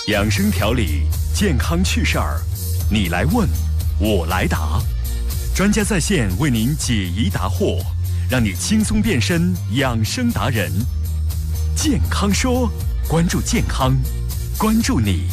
养生调理，健康趣事儿，你来问，我来答，专家在线为您解疑答惑，让你轻松变身养生达人。健康说，关注健康，关注你。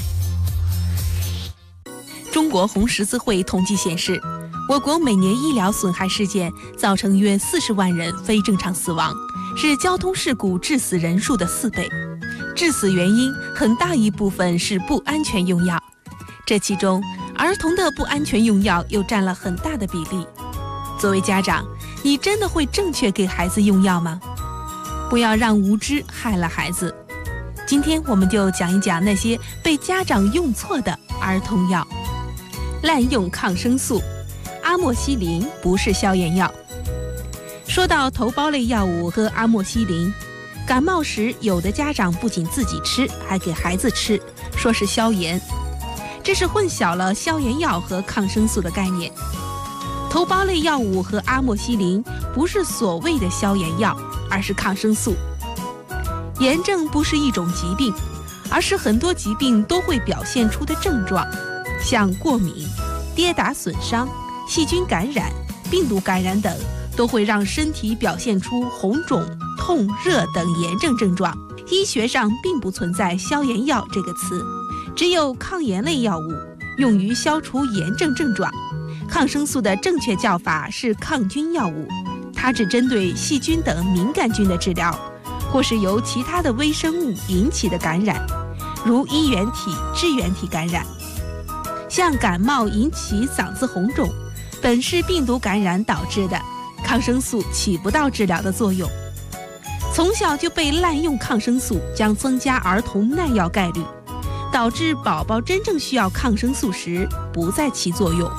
中国红十字会统计显示，我国每年医疗损害事件造成约40万人非正常死亡，是交通事故致死人数的4倍。致死原因很大一部分是不安全用药，这其中儿童的不安全用药又占了很大的比例。作为家长，你真的会正确给孩子用药吗？不要让无知害了孩子。今天我们就讲一讲那些被家长用错的儿童药。滥用抗生素，阿莫西林不是消炎药。说到头孢类药物和阿莫西林，感冒时有的家长不仅自己吃，还给孩子吃，说是消炎，这是混淆了消炎药和抗生素的概念。头孢类药物和阿莫西林不是所谓的消炎药，而是抗生素。炎症不是一种疾病，而是很多疾病都会表现出的症状，像过敏、跌打损伤、细菌感染、病毒感染等，都会让身体表现出红肿、痛、热等炎症症状。医学上并不存在消炎药这个词，只有抗炎类药物，用于消除炎症症状。抗生素的正确叫法是抗菌药物，它只针对细菌等敏感菌的治疗，或是由其他的微生物引起的感染，如衣原体、支原体感染。像感冒引起嗓子红肿，本是病毒感染导致的，抗生素起不到治疗的作用。从小就被滥用抗生素，将增加儿童耐药概率，导致宝宝真正需要抗生素时不再起作用。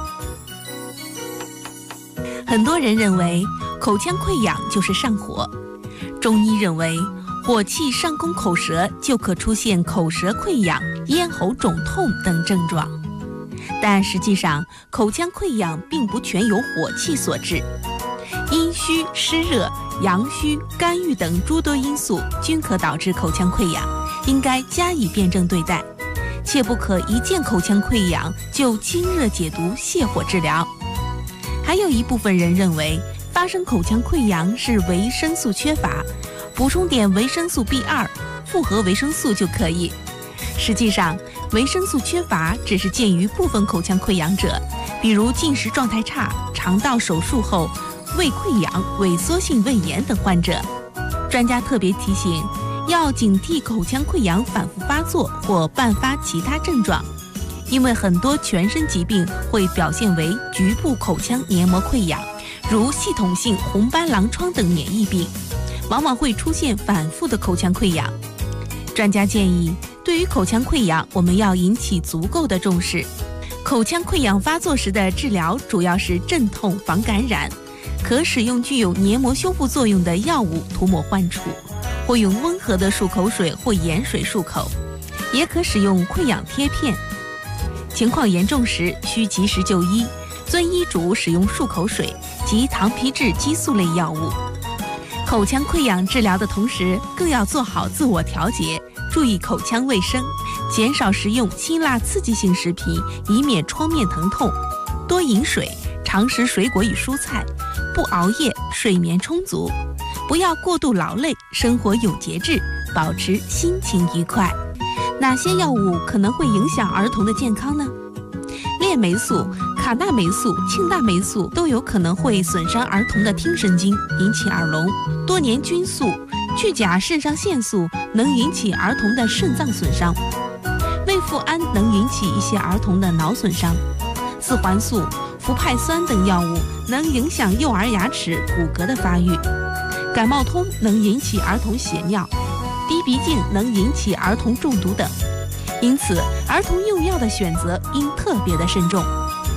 很多人认为口腔溃疡就是上火，中医认为火气上攻口舌就可出现口舌溃疡、咽喉肿痛等症状，但实际上口腔溃疡并不全由火气所致，阴虚、湿热、阳虚、肝郁等诸多因素均可导致口腔溃疡，应该加以辩证对待，切不可一见口腔溃疡就清热解毒、泻火治疗。还有一部分人认为发生口腔溃疡是维生素缺乏，补充点维生素 B2、复合维生素就可以。实际上，维生素缺乏只是见于部分口腔溃疡者，比如进食状态差、肠道手术后胃溃疡、萎缩性胃炎等患者。专家特别提醒，要警惕口腔溃疡反复发作或伴发其他症状，因为很多全身疾病会表现为局部口腔黏膜溃疡，如系统性红斑狼疮等免疫病，往往会出现反复的口腔溃疡。专家建议，对于口腔溃疡，我们要引起足够的重视。口腔溃疡发作时的治疗主要是镇痛防感染，可使用具有黏膜修复作用的药物涂抹患处，或用温和的漱口水或盐水漱口，也可使用溃疡贴片。情况严重时需及时就医，遵医嘱使用漱口水及糖皮质激素类药物。口腔溃疡治疗的同时，更要做好自我调节，注意口腔卫生，减少食用辛辣刺激性食品，以免创面疼痛。多饮水，常食水果与蔬菜，不熬夜，睡眠充足，不要过度劳累，生活有节制，保持心情愉快。哪些药物可能会影响儿童的健康呢？链霉素、卡那霉素、庆大霉素都有可能会损伤儿童的听神经，引起耳聋。多年菌素、去甲肾上腺素能引起儿童的肾脏损伤。类复胺能引起一些儿童的脑损伤。四环素、氟派酸等药物能影响幼儿牙齿、骨骼的发育。感冒通能引起儿童血尿。滴鼻镜能引起儿童中毒等，因此儿童用药的选择应特别的慎重。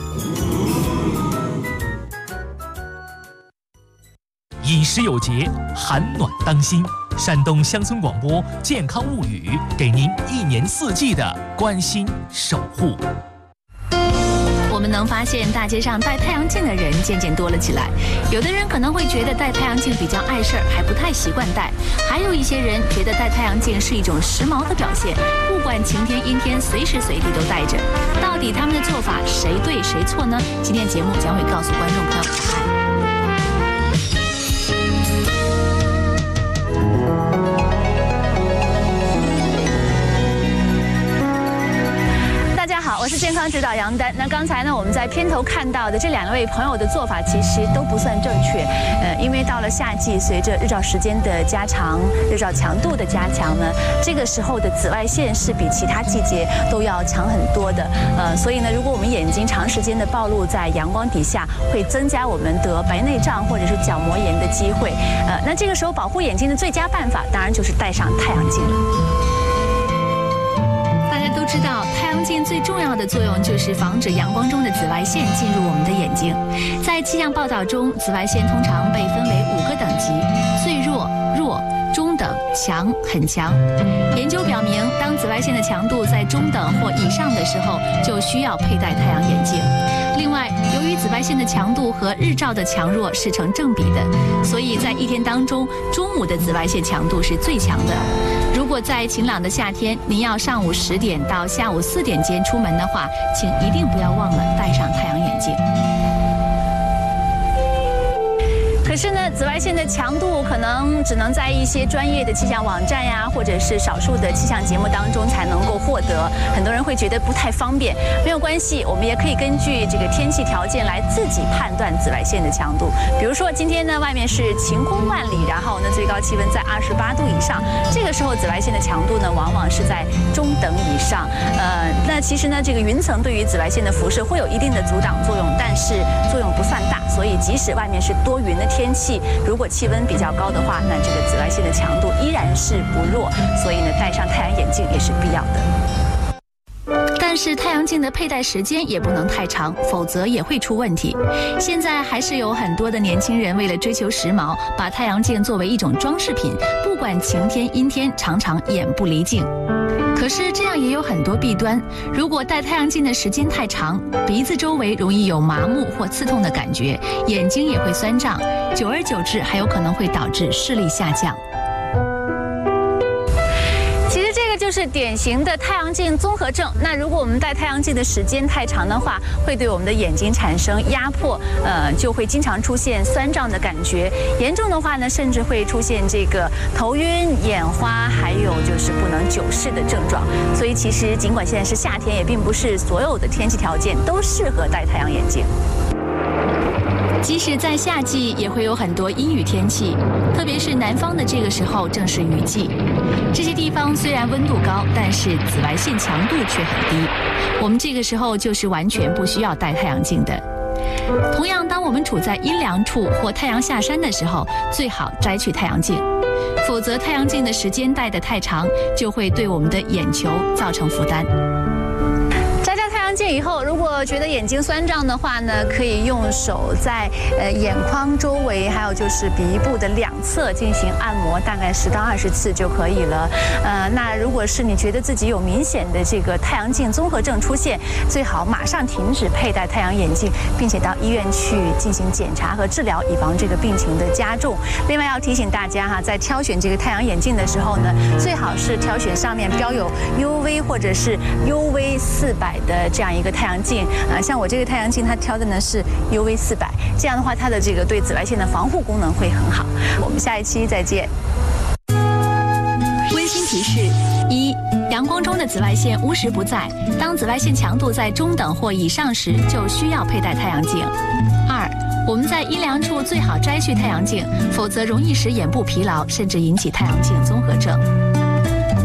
饮食有节，寒暖当心。山东乡村广播健康物语，给您1年4季的关心守护。 们能发现大街上戴太阳镜的人渐渐多了起来。有的人可能会觉得戴太阳镜比较碍事儿，还不太习惯戴；还有一些人觉得戴太阳镜是一种时髦的表现，不管晴天阴天，随时随地都戴着。到底他们的做法谁对谁错呢？今天节目将会告诉观众朋友答案。我是健康指导杨丹。那刚才呢，我们在片头看到的这2位朋友的做法其实都不算正确。因为到了夏季，随着日照时间的加长、日照强度的加强呢，这个时候的紫外线是比其他季节都要强很多的。所以呢，如果我们眼睛长时间的暴露在阳光底下，会增加我们得白内障或者是角膜炎的机会。那这个时候保护眼睛的最佳办法，当然就是戴上太阳镜了。都知道，太阳镜最重要的作用就是防止阳光中的紫外线进入我们的眼睛。在气象报道中，紫外线通常被分为5个等级：最弱、弱、中等、强、很强。研究表明，当紫外线的强度在中等或以上的时候，就需要佩戴太阳眼镜。另外，由于紫外线的强度和日照的强弱是成正比的，所以在一天当中，中午的紫外线强度是最强的。如果在晴朗的夏天，您要上午10点到下午4点间出门的话，请一定不要忘了戴上太阳眼镜。可是呢，紫外线的强度可能只能在一些专业的气象网站呀，或者是少数的气象节目当中才能够获得。很多人会觉得不太方便，没有关系，我们也可以根据这个天气条件来自己判断紫外线的强度。比如说今天呢，外面是晴空万里，然后呢最高气温在28度以上，这个时候紫外线的强度呢往往是在中等以上。那其实呢，这个云层对于紫外线的辐射会有一定的阻挡作用，但是作用不算大，所以即使外面是多云的天气，如果气温比较高的话，那这个紫外线的强度依然是不弱，所以呢，戴上太阳眼镜也是必要的。但是太阳镜的佩戴时间也不能太长，否则也会出问题。现在还是有很多的年轻人为了追求时髦，把太阳镜作为一种装饰品，不管晴天阴天，常常眼不离镜。可是这样也有很多弊端，如果戴太阳镜的时间太长，鼻子周围容易有麻木或刺痛的感觉，眼睛也会酸胀，久而久之还有可能会导致视力下降。就是典型的太阳镜综合症。那如果我们戴太阳镜的时间太长的话，会对我们的眼睛产生压迫，就会经常出现酸胀的感觉。严重的话呢，甚至会出现这个头晕、眼花，还有就是不能久视的症状。所以其实尽管现在是夏天，也并不是所有的天气条件都适合戴太阳眼镜。即使在夏季，也会有很多阴雨天气，特别是南方的这个时候正是雨季。这些地方虽然温度高，但是紫外线强度却很低。我们这个时候就是完全不需要戴太阳镜的。同样，当我们处在阴凉处或太阳下山的时候，最好摘去太阳镜，否则太阳镜的时间戴得太长，就会对我们的眼球造成负担。镜以后，如果觉得眼睛酸胀的话呢，可以用手在眼眶周围，还有就是鼻部的2侧进行按摩，大概10到20次就可以了。那如果是你觉得自己有明显的这个太阳镜综合症出现，最好马上停止佩戴太阳眼镜，并且到医院去进行检查和治疗，以防这个病情的加重。另外要提醒大家哈，在挑选这个太阳眼镜的时候呢，最好是挑选上面标有 UV 或者是 UV400的这样一个太阳镜。像我这个太阳镜，它挑的呢是 UV400，这样的话它的这个对紫外线的防护功能会很好。我们下一期再见。温馨提示：1. 阳光中的紫外线无时不在，当紫外线强度在中等或以上时，就需要佩戴太阳镜。2. 我们在阴凉处最好摘去太阳镜，否则容易使眼部疲劳，甚至引起太阳镜综合症。